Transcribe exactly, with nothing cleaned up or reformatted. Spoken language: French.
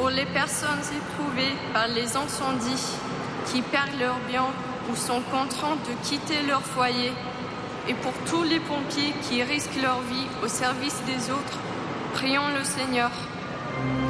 Pour les personnes éprouvées par les incendies, qui perdent leurs biens ou sont contraintes de quitter leur foyer, et pour tous les pompiers qui risquent leur vie au service des autres, prions le Seigneur.